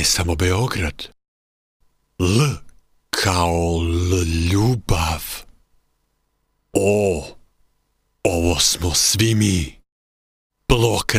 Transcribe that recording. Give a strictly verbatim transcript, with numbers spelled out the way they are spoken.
samo Beograd. L kao L ljubav. O, ovo smo svi mi. Blok